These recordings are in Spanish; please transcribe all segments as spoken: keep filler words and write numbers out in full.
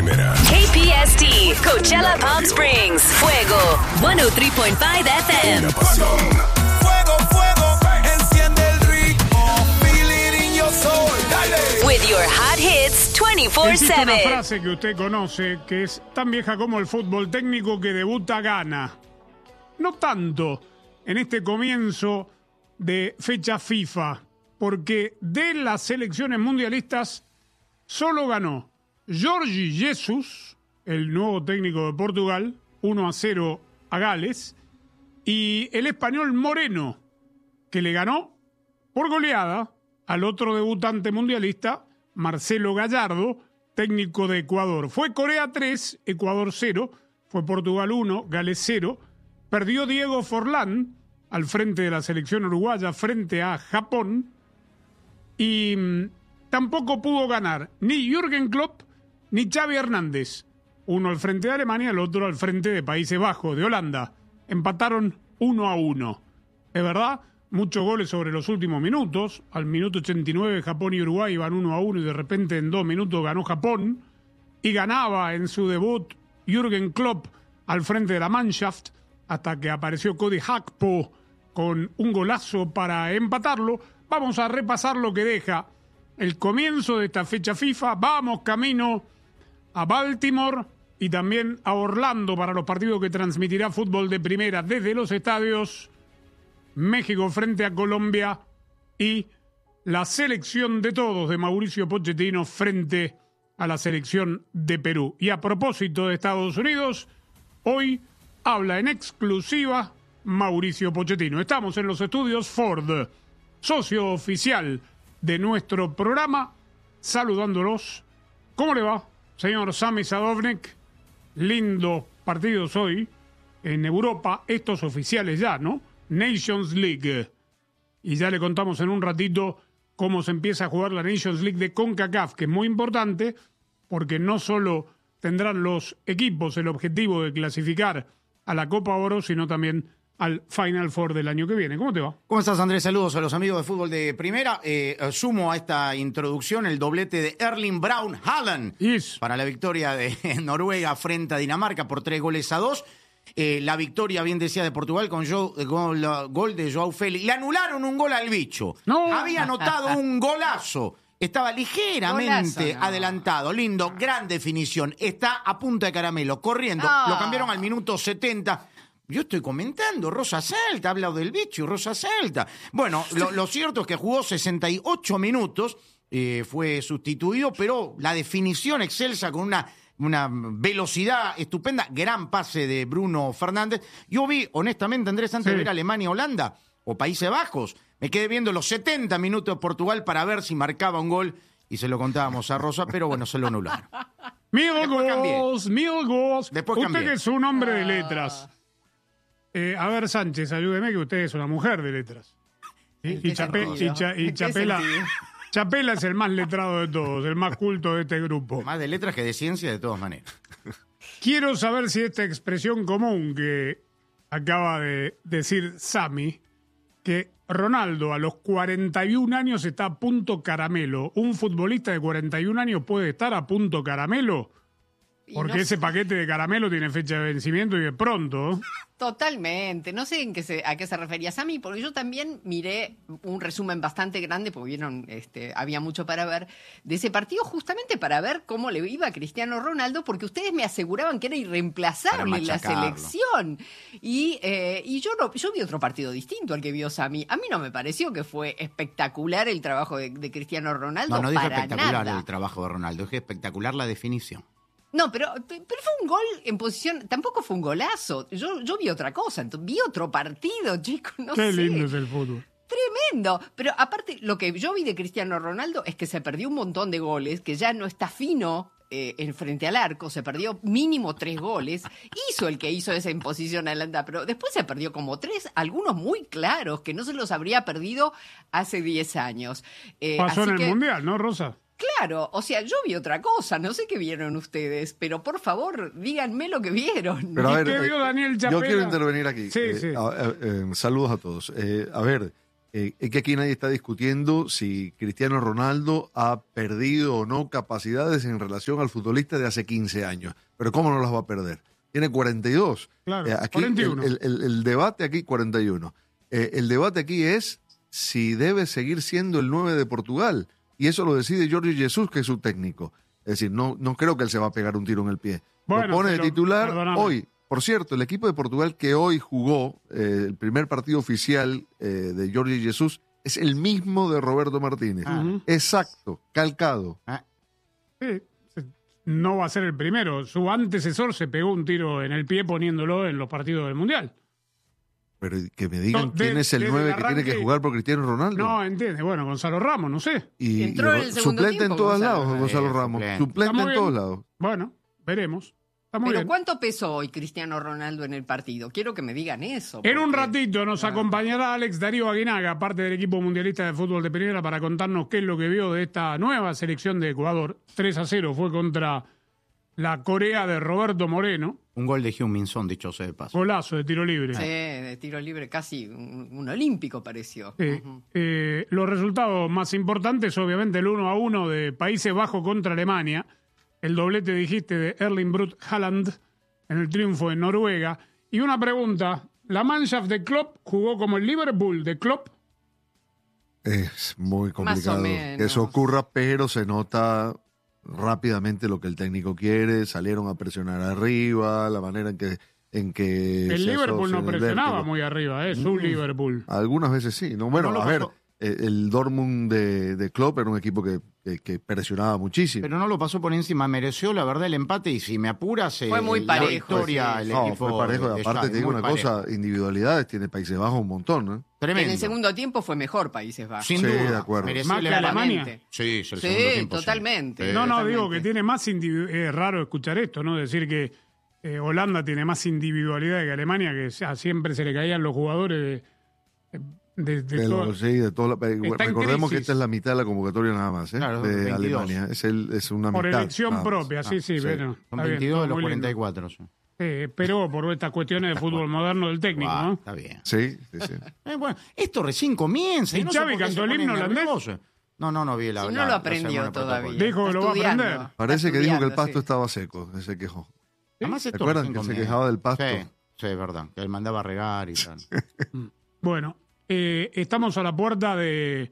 primera. K P S T, Coachella Palm Springs, Fuego, ciento tres punto cinco F M. Una pasión. Fuego, fuego, enciende el ritmo, feel it in your soul, dale. With your hot hits twenty-four Existe una seven. frase que usted conoce que es tan vieja como el fútbol: técnico que debuta gana. No tanto en este comienzo de fecha FIFA, porque de las selecciones mundialistas solo ganó Jorge Jesus, el nuevo técnico de Portugal, uno a cero a Gales, y el español Moreno, que le ganó por goleada al otro debutante mundialista, Marcelo Gallardo, técnico de Ecuador. Fue Corea tres, Ecuador cero, fue Portugal uno, Gales cero. Perdió Diego Forlán al frente de la selección uruguaya frente a Japón. Y mmm, tampoco pudo ganar ni Jürgen Klopp ni Xavi Hernández. Uno al frente de Alemania, el otro al frente de Países Bajos, de Holanda. Empataron uno a uno. Es verdad, muchos goles sobre los últimos minutos. Al minuto ochenta y nueve Japón y Uruguay iban uno a uno y de repente en dos minutos ganó Japón. Y ganaba en su debut Jürgen Klopp al frente de la Mannschaft hasta que apareció Cody Gakpo con un golazo para empatarlo. Vamos a repasar lo que deja el comienzo de esta fecha FIFA. Vamos camino a Baltimore y también a Orlando para los partidos que transmitirá Fútbol de Primera desde los estadios. México frente a Colombia y la selección de todos de Mauricio Pochettino frente a la selección de Perú. Y a propósito de Estados Unidos, hoy habla en exclusiva Mauricio Pochettino. Estamos en los estudios Ford, socio oficial de nuestro programa, saludándolos. ¿Cómo le va, señor Sami Sadovnik? Lindos partidos hoy en Europa, estos oficiales ya, ¿no? Nations League. Y ya le contamos en un ratito cómo se empieza a jugar la Nations League de CONCACAF, que es muy importante porque no solo tendrán los equipos el objetivo de clasificar a la Copa Oro, sino también al Final Four del año que viene. ¿Cómo te va? ¿Cómo estás, Andrés? Saludos a los amigos de Fútbol de Primera. Eh, sumo a esta introducción el doblete de Erling Braun Haaland Yes. para la victoria de Noruega frente a Dinamarca por tres goles a dos. Eh, la victoria, bien decía, de Portugal con Joe, gol, gol de Joao Félix. Le anularon un gol al bicho. No. Había anotado un golazo. Estaba ligeramente Golazo, no. adelantado. Lindo, gran definición. Está a punta de caramelo, corriendo. Ah. Lo cambiaron al minuto setenta. Yo estoy comentando, Rosa Salta, ha hablado del bicho, Rosa Salta. Bueno, lo, lo cierto es que jugó sesenta y ocho minutos, eh, fue sustituido, pero la definición excelsa con una... una velocidad estupenda, gran pase de Bruno Fernández. Yo vi, honestamente, Andrés, antes Sí. de ver Alemania-Holanda o Países Bajos, me quedé viendo los setenta minutos de Portugal para ver si marcaba un gol y se lo contábamos a Rosa, pero bueno, se lo anularon. Mil Después cambié. goals, mil goals. Después usted cambié. que es un hombre de letras. Eh, a ver, Sánchez, ayúdeme que usted es una mujer de letras. Y, y, Chape- y, Cha- y ¿En qué Chapela, sentido? Chapela es el más letrado de todos, el más culto de este grupo. Más de letras que de ciencia, de todas maneras. Quiero saber si esta expresión común que acaba de decir Sami, que Ronaldo a los cuarenta y un años está a punto caramelo. ¿Un futbolista de cuarenta y un años puede estar a punto caramelo? Y Porque no ese sé. paquete de caramelo tiene fecha de vencimiento y de pronto. Totalmente. No sé en qué se, a qué se refería Sami, porque yo también miré un resumen bastante grande, porque vieron, este, había mucho para ver, de ese partido, justamente para ver cómo le iba a Cristiano Ronaldo, porque ustedes me aseguraban que era irreemplazable Para en la machacarlo. selección. Y, eh, y yo, no, yo vi otro partido distinto al que vio Sami. A mí no me pareció que fue espectacular el trabajo de, de Cristiano Ronaldo. No, no dije para espectacular nada. el trabajo de Ronaldo, dije espectacular la definición. No, pero, pero fue un gol en posición, tampoco fue un golazo. Yo, yo vi otra cosa, entonces, vi otro partido, chicos, no Qué sé. lindo es el fútbol. Tremendo. Pero aparte, lo que yo vi de Cristiano Ronaldo es que se perdió un montón de goles, que ya no está fino eh, en frente al arco, se perdió mínimo tres goles. Hizo el que hizo esa imposición a Holanda, pero después se perdió como tres, algunos muy claros, que no se los habría perdido hace diez años. Eh, Pasó así en el que- Mundial, ¿no, Rosa? Claro, o sea, yo vi otra cosa, no sé qué vieron ustedes, pero por favor, díganme lo que vieron. Pero a ver, qué vio eh, Daniel yo Chapela? quiero intervenir aquí. Sí, Eh, sí. a- a- eh, saludos a todos. Eh, a ver, Eh, es que aquí nadie está discutiendo si Cristiano Ronaldo ha perdido o no capacidades en relación al futbolista de hace quince años. Pero ¿cómo no las va a perder? Tiene cuarenta y dos. Claro, Eh, aquí cuarenta y uno. El, el- el debate aquí, cuarenta y uno. Eh, el debate aquí es si debe seguir siendo el nueve de Portugal. Y eso lo decide Jorge Jesús, que es su técnico. Es decir, no, no creo que él se va a pegar un tiro en el pie. Bueno, lo pone de pero, titular perdóname. hoy. Por cierto, el equipo de Portugal que hoy jugó eh, el primer partido oficial eh, de Jorge Jesús es el mismo de Roberto Martínez. Ah. Ujú. Exacto, calcado. Ah, Sí, sí, no va a ser el primero. Su antecesor se pegó un tiro en el pie poniéndolo en los partidos del Mundial. Pero que me digan No, de- quién es el desde el nueve que tiene arranque- que jugar por Cristiano Ronaldo. No, entiende. Bueno, Gonzalo Ramos, no sé. y, Entró y en el segundo suplente tiempo, en todos Gonzalo lados, Ramos. Gonzalo Eh, Ramos. suplente. Suplente Está muy en todos bien. lados. Bueno, veremos. Está muy Pero bien. ¿cuánto pesó hoy Cristiano Ronaldo en el partido? Quiero que me digan eso. En un porque- ratito nos acompañará Alex Darío Aguinaga, parte del equipo mundialista de fútbol de primera, para contarnos qué es lo que vio de esta nueva selección de Ecuador. tres a cero fue contra la Corea de Roberto Moreno. un gol de Heung-min Son, dicho sea de paso. Golazo de tiro libre. Sí, de tiro libre casi un, un olímpico pareció. Eh, Ujú. eh, los resultados más importantes, obviamente, el uno a uno de Países Bajos contra Alemania. El doblete, dijiste, de Erling Brut Haaland en el triunfo en Noruega. Y una pregunta. ¿La Mannschaft de Klopp jugó como el Liverpool de Klopp? Es muy complicado menos. que eso ocurra, pero se nota rápidamente lo que el técnico quiere. Salieron a presionar arriba, la manera en que en que El se Liverpool no asocian el presionaba vértigo. muy arriba, ¿eh? Su Liverpool. Algunas veces sí. ¿no? Bueno, No lo a ver, pasó. eh, el Dortmund de, de Klopp era un equipo que, que- que presionaba muchísimo. Pero no lo pasó por encima, mereció la verdad el empate y si me apuras, eh, Fue muy la parejo, victoria, sí. el no, equipo fue parejo. de Aparte, Xavi, te digo muy una parejo. cosa, individualidades tiene Países Bajos un montón, ¿no? Que Tremendo. en el segundo tiempo fue mejor Países Bajos. Sin Sí, duda. de acuerdo. merecible Más que empate. Alemania. Sí, es el Sí, segundo tiempo, sí. totalmente. Sí. No, no, Totalmente. digo que tiene más individu- es raro escuchar esto, ¿no? Decir que eh, Holanda tiene más individualidad que Alemania, que ya siempre se le caían los jugadores de, de, de De todo- los- sí, de todo la- eh, Está en recordemos que crisis. esta es la mitad de la convocatoria nada más, ¿eh? Claro, de veintidós. Alemania. Es, el, es una por mitad. elección nada más. propia, sí, sí, sí. pero Son está bien, veintidós de todo los muy lindo. cuarenta y cuatro. Sí. Eh, pero por estas cuestiones de fútbol moderno del técnico, Ah, ¿no? está bien. Sí, sí, sí. Eh, bueno, esto recién comienza. ¿Y Y no sé Xavi por qué se cantó el ponen himno holandés? nerviosos. No, no, no vi la Si no la- lo la aprendió ceremonia todavía. protocolo. Dijo que Está lo va a estudiando, aprender. está Parece que dijo que el estudiando, pasto sí. estaba seco, se quejó. Además, esto ¿Se acuerdan recién que se comienza. quejaba del pasto? Sí, sí, es verdad. Que él mandaba a regar y tal. Bueno, eh, estamos a la puerta de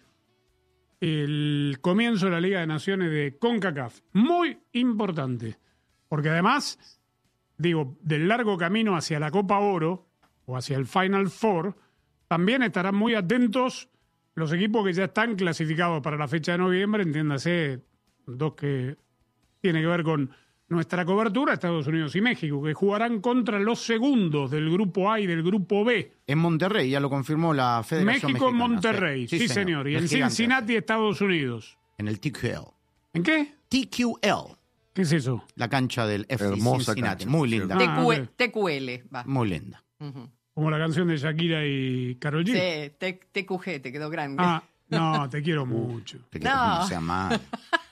el comienzo de la Liga de Naciones de CONCACAF. Muy importante, porque además, digo, del largo camino hacia la Copa Oro o hacia el Final Four, también estarán muy atentos los equipos que ya están clasificados para la fecha de noviembre, entiéndase, dos que tiene que ver con nuestra cobertura, Estados Unidos y México, que jugarán contra los segundos del grupo A y del grupo B. En Monterrey, ya lo confirmó la Federación México en Mexicana, Monterrey, sí, señor. Y en Es gigante. Cincinnati, Estados Unidos. En el T Q L. ¿En qué? T Q L, ¿Qué es eso? la cancha del F C Hermosa Cincinnati. cancha, Muy ¿cierto? linda. Ah, T Q- ok. T Q L, va. Muy linda. Ujú. Como la canción de Shakira y Karol G. Sí, T- TQG, te quedó grande. Ah, no, te quiero mucho. Que No. no sea mal.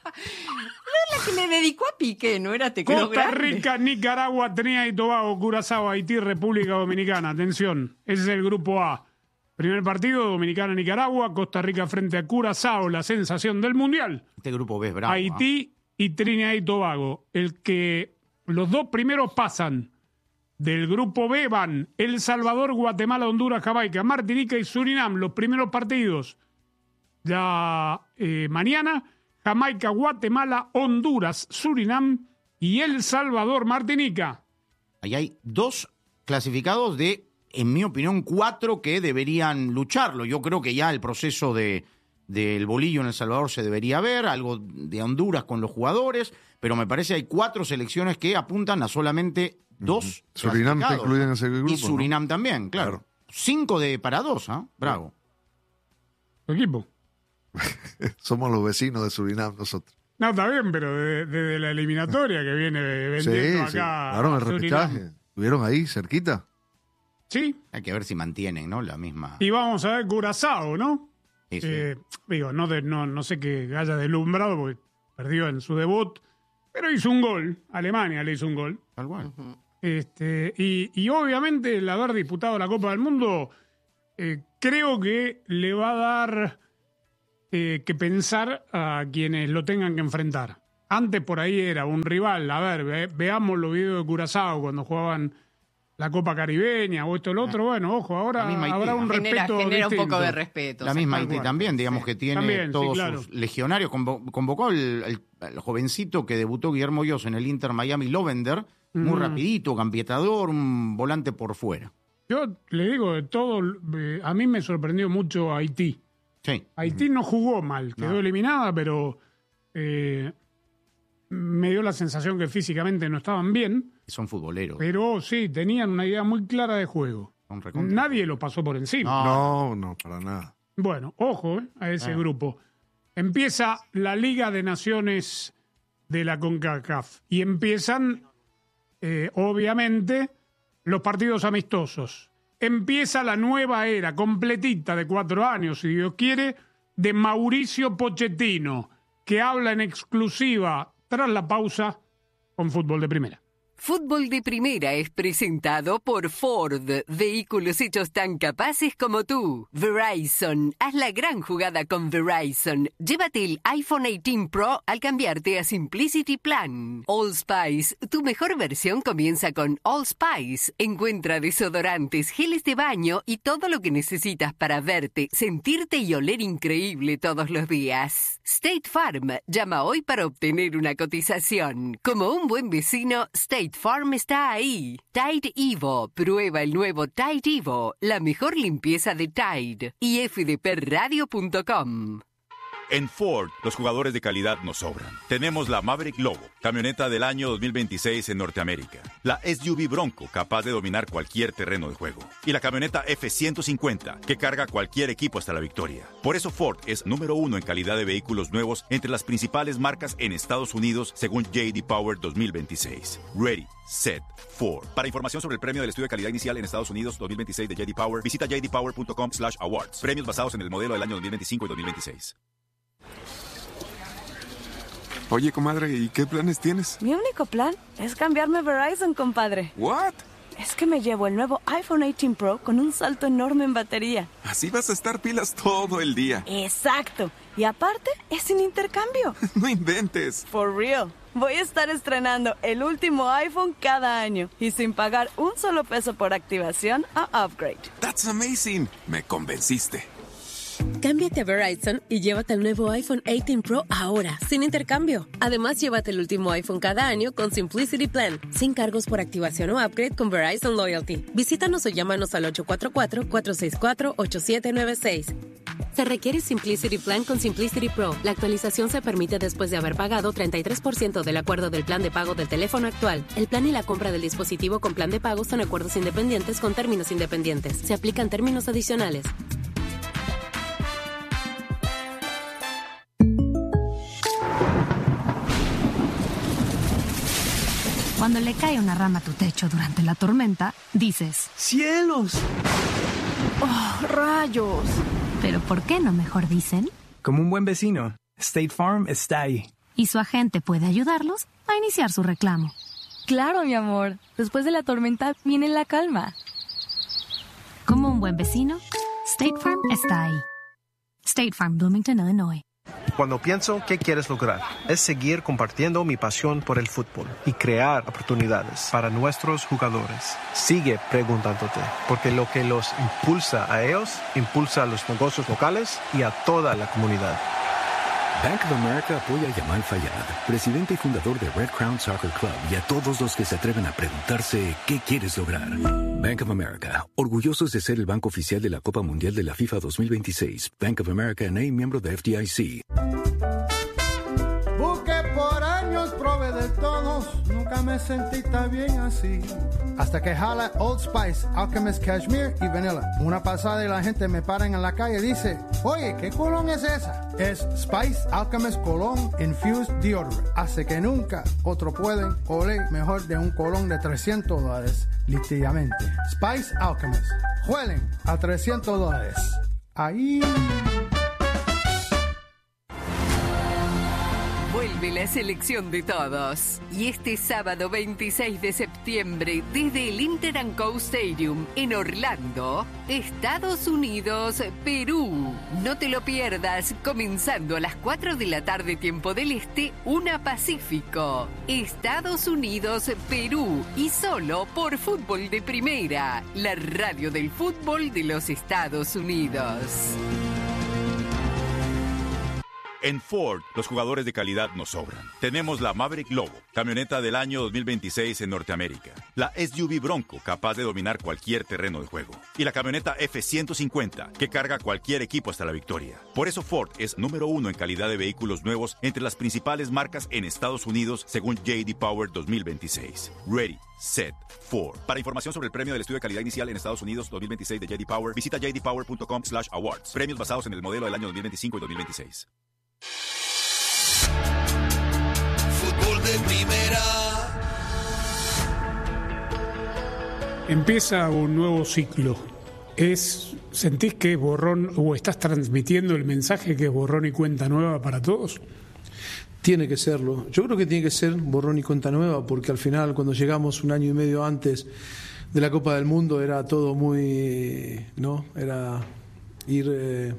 La que le dedicó a Piqué, ¿no era te quedó Costa grande? Rica, Nicaragua, Trinidad y Tobago, Curazao, Haití, República Dominicana. Atención, ese es el grupo A. Primer partido, Dominicana-Nicaragua, Costa Rica frente a Curazao, la sensación del Mundial. Este grupo B es bravo. ¿ah? Haití y Trinidad y Tobago. El que los dos primeros pasan del grupo B van El Salvador, Guatemala, Honduras, Jamaica, Martinica y Surinam. Los primeros partidos ya eh, mañana. Jamaica, Guatemala, Honduras, Surinam y El Salvador, Martinica. Ahí hay dos clasificados de, en mi opinión, cuatro que deberían lucharlo. Yo creo que ya el proceso de del bolillo en El Salvador se debería ver, algo de Honduras con los jugadores, pero me parece que hay cuatro selecciones que apuntan a solamente dos. Surinam está clasificados, incluido en ¿no? ese grupo, Y Surinam también, claro. Claro. Cinco de para dos, ¿ah? Bravo. Tu equipo. Somos los vecinos de Surinam nosotros. No, está bien, pero desde de, la eliminatoria que viene Sí, vendiendo sí. acá. Claro, el Surinam. repechaje. Estuvieron ahí, cerquita. Sí, Hay que ver si mantienen, ¿no? La misma. y vamos a ver Curazao, ¿no? Sí, sí. Eh, digo, no, de, no, no sé qué haya deslumbrado porque perdió en su debut, pero hizo un gol. Alemania le hizo un gol. Tal cual. Este, y, y obviamente el haber disputado la Copa del Mundo, eh, creo que le va a dar eh, que pensar a quienes lo tengan que enfrentar. Antes por ahí era un rival. A ver, ve, veamos los videos de Curazao cuando jugaban la Copa Caribeña o esto o lo otro. Bueno, ojo, ahora habrá un genera, respeto genera un distinto. poco de respeto. La sí, misma tal Haití cual. también, digamos, Sí. que tiene También, todos sí, claro. sus legionarios. Convo- convocó el, el- el jovencito que debutó Guillermo Hoyos en el Inter Miami, Lovender, muy Mm. rapidito, gambietador, un volante por fuera. Yo le digo de todo, eh, a mí me sorprendió mucho Haití. Sí. Haití no jugó mal, quedó No. eliminada, pero eh, me dio la sensación que físicamente no estaban bien, Son futboleros. pero sí, tenían una idea muy clara de juego. Son recontra. Nadie lo pasó por encima. No. No, no, para nada. Bueno, ojo eh, a ese Ah. grupo. Empieza la Liga de Naciones de la CONCACAF y empiezan, eh, obviamente, los partidos amistosos. Empieza la nueva era completita de cuatro años, si Dios quiere, de Mauricio Pochettino, que habla en exclusiva tras la pausa con Fútbol de Primera. Fútbol de Primera es presentado por Ford, vehículos hechos tan capaces como tú. Verizon, haz la gran jugada con Verizon. Llévate el iPhone dieciocho Pro al cambiarte a Simplicity Plan. Allspice, tu mejor versión comienza con Allspice. Encuentra desodorantes, geles de baño y todo lo que necesitas para verte, sentirte y oler increíble todos los días. State Farm, llama hoy para obtener una cotización. Como un buen vecino, State Farm está ahí. Tide Evo. Prueba el nuevo Tide Evo. La mejor limpieza de Tide. y f d p radio punto com. En Ford, los jugadores de calidad nos sobran. Tenemos la Maverick Lobo, camioneta del año dos mil veintiséis en Norteamérica. La S U V Bronco, capaz de dominar cualquier terreno de juego. Y la camioneta F ciento cincuenta, que carga cualquier equipo hasta la victoria. Por eso Ford es número uno en calidad de vehículos nuevos entre las principales marcas en Estados Unidos, según J D Power dos mil veintiséis. Ready, set, Ford. Para información sobre el premio del estudio de calidad inicial en Estados Unidos dos mil veintiséis de J D Power, visita j d power punto com slash awards. Premios basados en el modelo del año dos mil veinticinco y dos mil veintiséis. Oye, comadre, ¿y qué planes tienes? Mi único plan es cambiarme a Verizon, compadre. ¿What? Es que me llevo el nuevo iPhone dieciocho Pro con un salto enorme en batería. Así vas a estar pilas todo el día. Exacto. Y aparte, es sin intercambio. No inventes. For real. Voy a estar estrenando el último iPhone cada año y sin pagar un solo peso por activación o upgrade. That's amazing. Me convenciste. Cámbiate a Verizon y llévate el nuevo iPhone dieciocho Pro ahora, sin intercambio. Además, llévate el último iPhone cada año con Simplicity Plan, sin cargos por activación o upgrade con Verizon Loyalty. Visítanos o llámanos al ocho cuatro cuatro, cuatro seis cuatro, ocho siete nueve seis. Se requiere Simplicity Plan con Simplicity Pro. La actualización se permite después de haber pagado treinta y tres por ciento del acuerdo del plan de pago del teléfono actual. El plan y la compra del dispositivo con plan de pago son acuerdos independientes con términos independientes. Se aplican términos adicionales. Cuando le cae una rama a tu techo durante la tormenta, dices: ¡Cielos! ¡Oh, rayos! Pero ¿por qué no mejor dicen? Como un buen vecino, State Farm está ahí. Y su agente puede ayudarlos a iniciar su reclamo. Claro, mi amor. Después de la tormenta viene la calma. Como un buen vecino, State Farm está ahí. State Farm, Bloomington, Illinois. Cuando pienso qué quieres lograr, es seguir compartiendo mi pasión por el fútbol y crear oportunidades para nuestros jugadores. Sigue preguntándote, porque lo que los impulsa a ellos, impulsa a los negocios locales y a toda la comunidad. Bank of America apoya a Yamal Fayad, presidente y fundador de Red Crown Soccer Club, y a todos los que se atreven a preguntarse qué quieres lograr. Bank of America, orgullosos de ser el banco oficial de la Copa Mundial de la FIFA dos mil veintiséis. Bank of America N A, miembro de F D I C. Busqué por años, probé de todos, nunca me sentí tan bien así. Hasta que jala Old Spice, Alchemist Cashmere y Vanilla. Una pasada y la gente me para en la calle y dice: oye, ¿qué colón es esa? Es Spice Alchemist Cologne Infused Deodorant. Hace que nunca otro pueden oler mejor de un colón de trescientos dólares, literalmente. Spice Alchemist. Huelen a trescientos dólares. Ahí. Vuelve Vuelve la selección de todos. Y este sábado veintiséis de septiembre, desde el Inter and Co Stadium en Orlando, Estados Unidos, Perú. No te lo pierdas, comenzando a las cuatro de la tarde, tiempo del Este, una Pacífico. Estados Unidos, Perú. Y solo por Fútbol de Primera, la radio del fútbol de los Estados Unidos. En Ford, los jugadores de calidad nos sobran. Tenemos la Maverick Lobo, camioneta del año dos mil veintiséis en Norteamérica. La S U V Bronco, capaz de dominar cualquier terreno de juego. Y la camioneta F ciento cincuenta, que carga cualquier equipo hasta la victoria. Por eso Ford es número uno en calidad de vehículos nuevos entre las principales marcas en Estados Unidos, según J D Power dos mil veintiséis. Ready, set, Ford. Para información sobre el premio del estudio de calidad inicial en Estados Unidos dos mil veintiséis de J D Power, visita j d power punto com slash awards. Premios basados en el modelo del año dos mil veinticinco y dos mil veintiséis. Fútbol de Primera. Empieza un nuevo ciclo. Es, ¿sentís que es borrón o estás transmitiendo el mensaje que es borrón y cuenta nueva para todos? Tiene que serlo. Yo creo que tiene que ser borrón y cuenta nueva, porque al final, cuando llegamos un año y medio antes de la Copa del Mundo, era todo muy, ¿no? Era ir eh,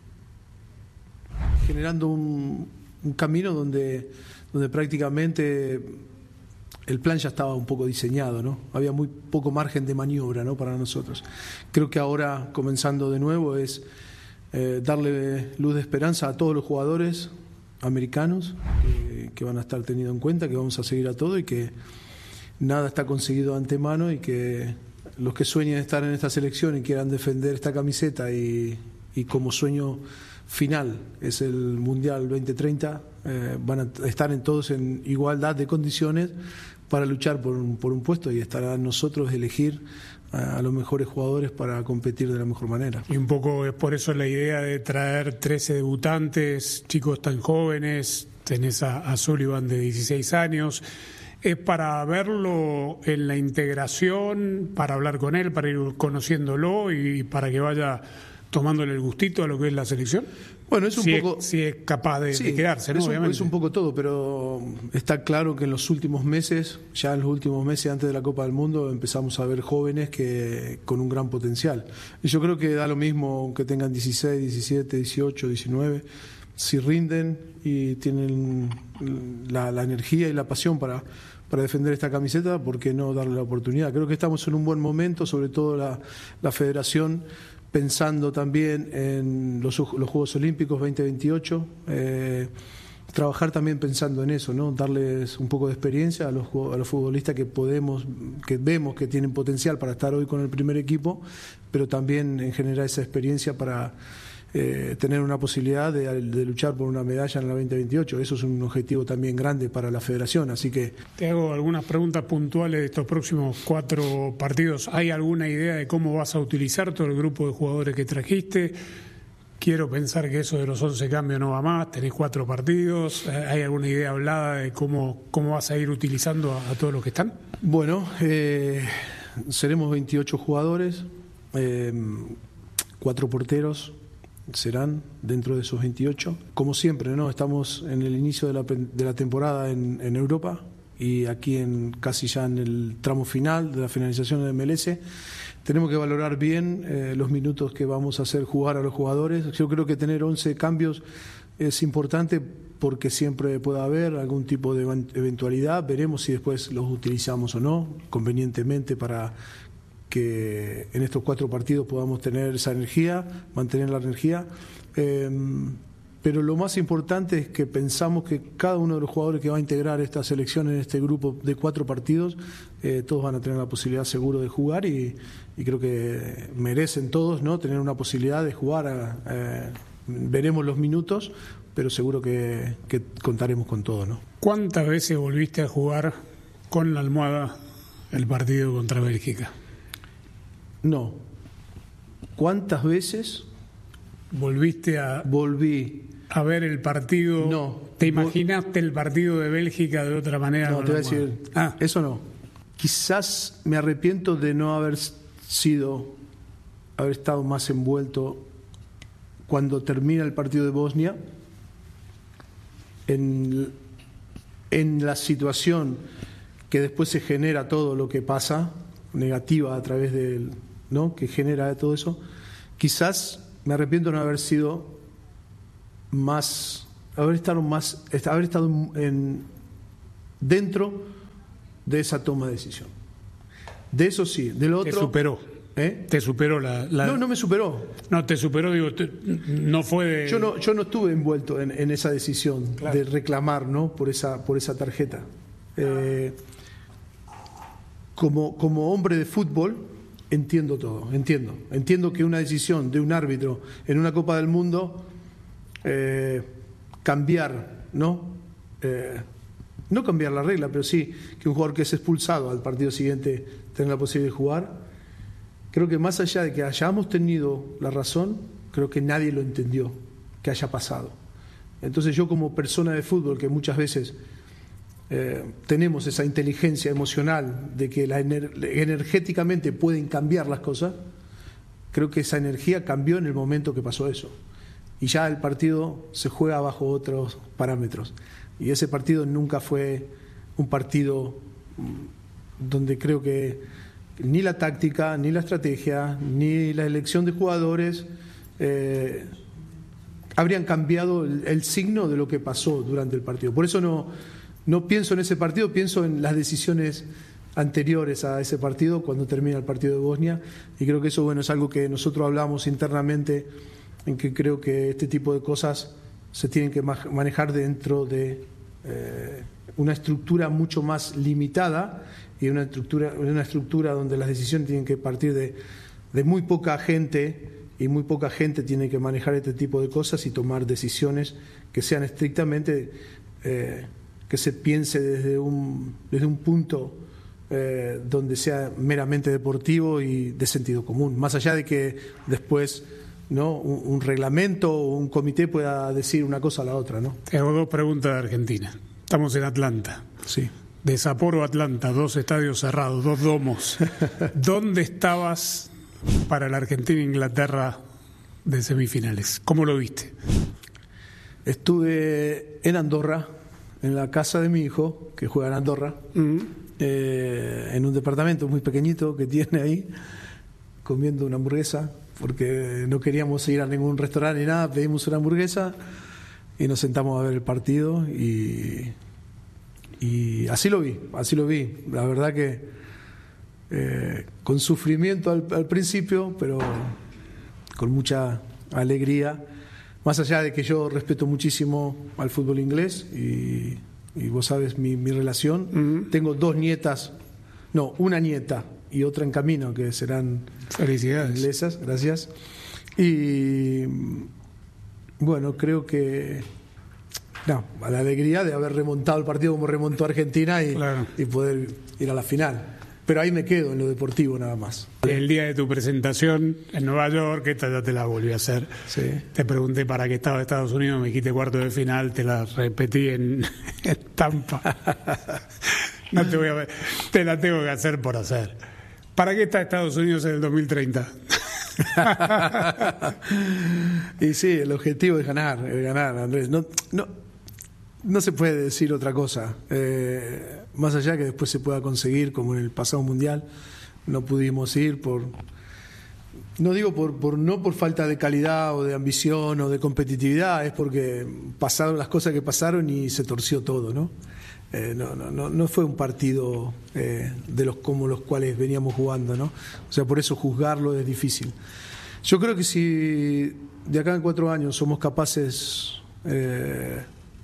generando un, un camino donde, donde prácticamente el plan ya estaba un poco diseñado, ¿no? Había muy poco margen de maniobra, ¿no?, para nosotros. Creo que ahora, comenzando de nuevo, es eh, darle luz de esperanza a todos los jugadores americanos que, que van a estar tenidos en cuenta, que vamos a seguir a todo y que nada está conseguido de antemano, y que los que sueñen estar en esta selección y quieran defender esta camiseta y, y como sueño final es el Mundial veinte treinta, eh, van a estar en todos en igualdad de condiciones para luchar por un, por un puesto, y estará a nosotros elegir a, a los mejores jugadores para competir de la mejor manera. Y un poco es por eso la idea de traer trece debutantes, chicos tan jóvenes. Tenés a, a Sullivan de dieciséis años. ¿Es para verlo en la integración, para hablar con él, para ir conociéndolo y para que vaya tomándole el gustito a lo que es la selección? Bueno, es un si poco... Es, si es capaz de, sí, de quedarse, ¿no? Es un, Obviamente. Es un poco todo, pero está claro que en los últimos meses, ya en los últimos meses antes de la Copa del Mundo, empezamos a ver jóvenes que con un gran potencial. Y yo creo que da lo mismo que tengan dieciséis, diecisiete, dieciocho, diecinueve, si rinden y tienen la, la energía y la pasión para, para defender esta camiseta, ¿por qué no darle la oportunidad? Creo que estamos en un buen momento, sobre todo la, la federación, pensando también en los, los Juegos Olímpicos veinte veintiocho, eh, trabajar también pensando en eso, ¿no? Darles un poco de experiencia a los, a los futbolistas que podemos, que vemos que tienen potencial para estar hoy con el primer equipo, pero también en generar esa experiencia para eh, tener una posibilidad de, de luchar por una medalla en la veinte veintiocho. Eso es un objetivo también grande para la federación, así que... Te hago algunas preguntas puntuales de estos próximos cuatro partidos. ¿Hay alguna idea de cómo vas a utilizar todo el grupo de jugadores que trajiste? Quiero pensar que eso de los once cambios no va más, tenés cuatro partidos. ¿Hay alguna idea hablada de cómo, cómo vas a ir utilizando a, a todos los que están? Bueno, eh, seremos veintiocho jugadores, eh, cuatro porteros serán dentro de esos veintiocho. Como siempre, ¿no? Estamos en el inicio de la, de la temporada en, en Europa, y aquí en casi ya en el tramo final de la finalización de M L S. Tenemos que valorar bien eh, los minutos que vamos a hacer jugar a los jugadores. Yo creo que tener once cambios es importante, porque siempre puede haber algún tipo de eventualidad. Veremos si después los utilizamos o no, convenientemente, para que en estos cuatro partidos podamos tener esa energía, mantener la energía. Eh, pero lo más importante es que pensamos que cada uno de los jugadores que va a integrar esta selección en este grupo de cuatro partidos, eh, todos van a tener la posibilidad seguro de jugar, y, y creo que merecen todos, ¿no?, tener una posibilidad de jugar. Eh, veremos los minutos, pero seguro que, que contaremos con todo, ¿no? ¿Cuántas veces volviste a jugar con la almohada el partido contra Bélgica? No. ¿Cuántas veces volviste a volví a ver el partido? No. ¿Te imaginaste el partido de Bélgica de otra manera? No, te voy a decir, ah. eso no. Quizás me arrepiento de no haber sido, haber estado más envuelto cuando termina el partido de Bosnia en en la situación que después se genera todo lo que pasa, negativa a través del, ¿no? que genera todo eso, quizás me arrepiento de no haber sido más, haber estado más, haber estado en, dentro de esa toma de decisión. De eso sí, de lo otro. Te superó. ¿Eh? Te superó la, la... No, no me superó. No, te superó, digo, te, no fue de... Yo no, yo no estuve envuelto en, en esa decisión, claro, de reclamar, ¿no? por esa, por esa tarjeta. Eh, como, como hombre de fútbol, entiendo todo, entiendo. Entiendo que una decisión de un árbitro en una Copa del Mundo, eh, cambiar, ¿no? Eh, no cambiar la regla, pero sí que un jugador que es expulsado al partido siguiente tenga la posibilidad de jugar. Creo que más allá de que hayamos tenido la razón, creo que nadie lo entendió, que haya pasado. Entonces yo, como persona de fútbol, que muchas veces eh, tenemos esa inteligencia emocional de que la ener- energéticamente pueden cambiar las cosas, creo que esa energía cambió en el momento que pasó eso. Y ya el partido se juega bajo otros parámetros. Y ese partido nunca fue un partido donde creo que ni la táctica, ni la estrategia, ni la elección de jugadores eh, habrían cambiado el, el signo de lo que pasó durante el partido. Por eso no, no pienso en ese partido, pienso en las decisiones anteriores a ese partido, cuando termina el partido de Bosnia, y creo que eso, bueno, es algo que nosotros hablamos internamente, en que creo que este tipo de cosas se tienen que manejar dentro de eh, una estructura mucho más limitada y una estructura, una estructura donde las decisiones tienen que partir de, de muy poca gente, y muy poca gente tiene que manejar este tipo de cosas y tomar decisiones que sean estrictamente, eh, que se piense desde un, desde un punto eh, donde sea meramente deportivo y de sentido común, más allá de que después, ¿no?, un, un reglamento o un comité pueda decir una cosa a la otra, ¿no? Te hago dos preguntas de Argentina. Estamos en Atlanta. Sí. De Sapporo a Atlanta, dos estadios cerrados, dos domos. ¿Dónde estabas para la Argentina-Inglaterra de semifinales? ¿Cómo lo viste? Estuve en Andorra, en la casa de mi hijo, que juega en Andorra, uh-huh. eh, en un departamento muy pequeñito que tiene ahí, comiendo una hamburguesa, porque no queríamos ir a ningún restaurante ni nada, pedimos una hamburguesa y nos sentamos a ver el partido y, y así lo vi, así lo vi. La verdad que eh, con sufrimiento al, al principio, pero con mucha alegría, más allá de que yo respeto muchísimo al fútbol inglés y, y vos sabes mi, mi relación. Uh-huh. Tengo dos nietas, no, una nieta y otra en camino, que serán felicidades inglesas, gracias. Y bueno, creo que no, a la alegría de haber remontado el partido como remontó Argentina y, claro, y poder ir a la final. Pero ahí me quedo en lo deportivo nada más. El día de tu presentación en Nueva York, esta ya te la volví a hacer. Sí. Te pregunté para qué estaba Estados Unidos, me dijiste cuarto de final, te la repetí en, en Tampa. No te voy a ver, te la tengo que hacer por hacer. ¿Para qué está Estados Unidos en el dos mil treinta? Y sí, el objetivo es ganar, es ganar, Andrés. No, no, no se puede decir otra cosa. Eh, más allá que después se pueda conseguir, como en el pasado mundial, no pudimos ir por, no digo por, por no por falta de calidad o de ambición o de competitividad, es porque pasaron las cosas que pasaron y se torció todo, ¿no? Eh, no, no, no, no fue un partido eh, de los como los cuales veníamos jugando, ¿no? O sea, por eso juzgarlo es difícil. Yo creo que si de acá en cuatro años somos capaces eh,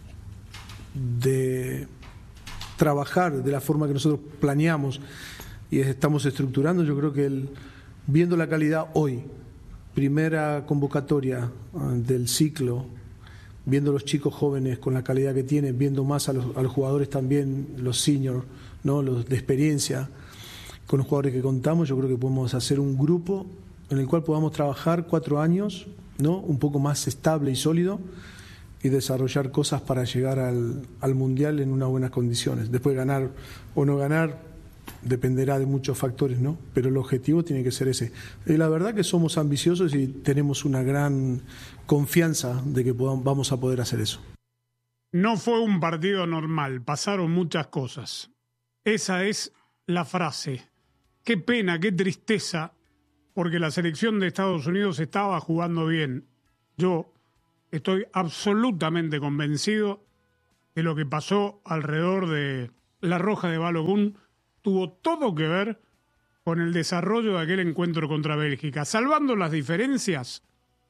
de trabajar de la forma que nosotros planeamos y estamos estructurando, yo creo que el, viendo la calidad hoy, primera convocatoria uh, del ciclo, viendo los chicos jóvenes con la calidad que tienen, viendo más a los, a los jugadores también, los seniors, ¿no?, los de experiencia, con los jugadores que contamos, yo creo que podemos hacer un grupo en el cual podamos trabajar cuatro años, ¿no?, un poco más estable y sólido, y desarrollar cosas para llegar al, al Mundial en unas buenas condiciones. Después ganar o no ganar dependerá de muchos factores, ¿no? Pero el objetivo tiene que ser ese. Y la verdad que somos ambiciosos y tenemos una gran confianza de que podamos, vamos a poder hacer eso. No fue un partido normal, pasaron muchas cosas. Esa es la frase. Qué pena, qué tristeza, porque la selección de Estados Unidos estaba jugando bien. Yo estoy absolutamente convencido que lo que pasó alrededor de la Roja de Balogun tuvo todo que ver con el desarrollo de aquel encuentro contra Bélgica. Salvando las diferencias,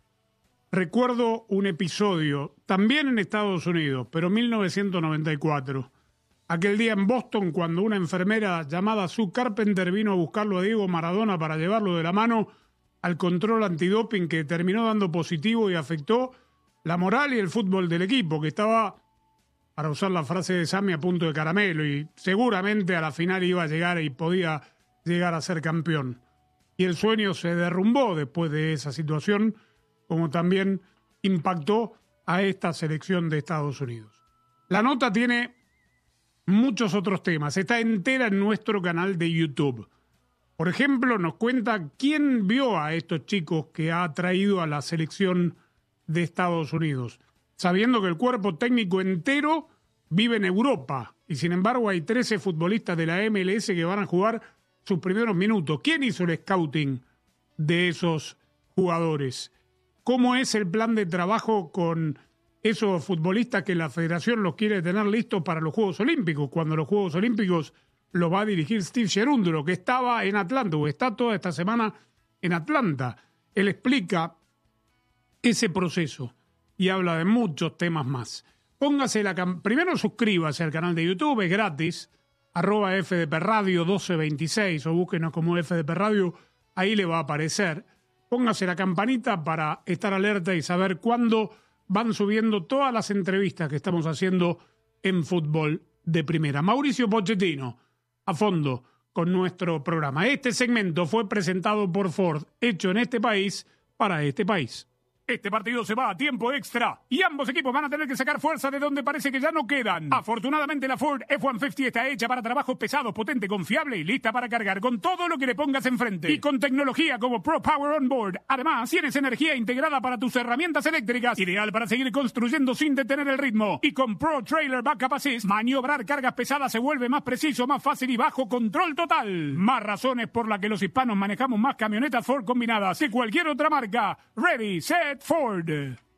recuerdo un episodio, también en Estados Unidos, pero en mil novecientos noventa y cuatro. Aquel día en Boston, cuando una enfermera llamada Sue Carpenter vino a buscarlo a Diego Maradona para llevarlo de la mano al control antidoping que terminó dando positivo y afectó la moral y el fútbol del equipo, que estaba, para usar la frase de Sammy, a punto de caramelo y seguramente a la final iba a llegar y podía llegar a ser campeón. Y el sueño se derrumbó después de esa situación, como también impactó a esta selección de Estados Unidos. La nota tiene muchos otros temas, está entera en nuestro canal de YouTube. Por ejemplo, nos cuenta quién vio a estos chicos que ha traído a la selección de Estados Unidos, sabiendo que el cuerpo técnico entero vive en Europa y sin embargo hay trece futbolistas de la M L S que van a jugar sus primeros minutos. ¿Quién hizo el scouting de esos jugadores? ¿Cómo es el plan de trabajo con esos futbolistas que la federación los quiere tener listos para los Juegos Olímpicos, cuando los Juegos Olímpicos los va a dirigir Steve Cherundolo, que estaba en Atlanta o está toda esta semana en Atlanta? Él explica ese proceso y habla de muchos temas más. Póngase la cam- Primero suscríbase al canal de YouTube, es gratis, arroba F D P Radio doce veintiséis o búsquenos como F D P Radio, ahí le va a aparecer. Póngase la campanita para estar alerta y saber cuándo van subiendo todas las entrevistas que estamos haciendo en Fútbol de Primera. Mauricio Pochettino, a fondo con nuestro programa. Este segmento fue presentado por Ford, hecho en este país para este país. Este partido se va a tiempo extra y ambos equipos van a tener que sacar fuerza de donde parece que ya no quedan. Afortunadamente la Ford F ciento cincuenta está hecha para trabajos pesados, potente, confiable y lista para cargar con todo lo que le pongas enfrente. Y con tecnología como Pro Power On Board. Además, tienes energía integrada para tus herramientas eléctricas, ideal para seguir construyendo sin detener el ritmo. Y con Pro Trailer Backup Assist, maniobrar cargas pesadas se vuelve más preciso, más fácil y bajo control total. Más razones por las que los hispanos manejamos más camionetas Ford combinadas que cualquier otra marca. Ready, set, Ford.